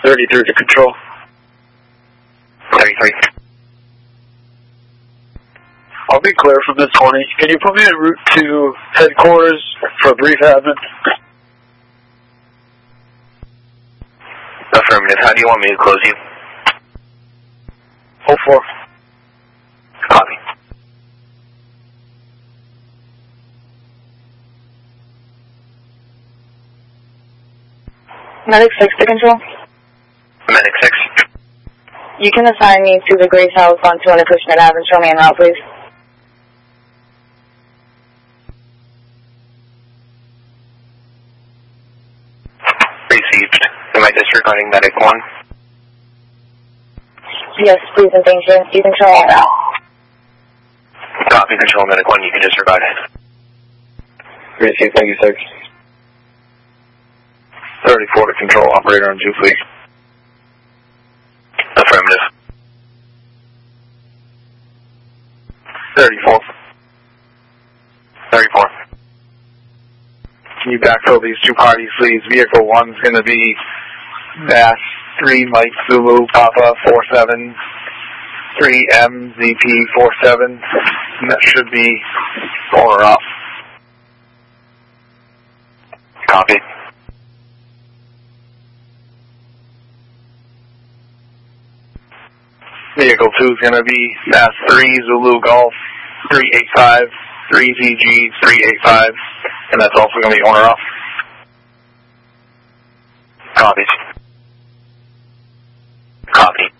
33 to control. 33. I'll be clear from this 20. Can you put me en route to headquarters for a brief admin? Affirmative. How do you want me to close you? 04. Copy. Medic 6 to control. Medic 6. You can assign me to the Grace House on 200 Cushnet Ave and show me en route, please. Received. Am I disregarding Medic 1? Yes, please, and thank you. You can show me en route. Copy. Control Medic 1. You can disregard it. Received. Thank you, sir. 34 to control. Operator on 2, please. Affirmative. 34. 34. Can you backfill these two parties, please? Vehicle 1's going to be Bass 3 Mike Zulu Papa 47 3 MZP 47. And that should be owner up. Copy. Vehicle 2 is going to be Bass 3 Zulu Golf 385 3ZG 385. And that's also going to be owner off. Copy. Copy.